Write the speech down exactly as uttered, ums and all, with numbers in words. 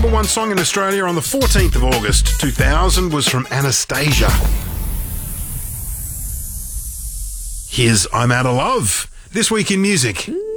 number one song in Australia on the fourteenth of August two thousand was from Anastasia. Here's I'm Out of Love. This week in music.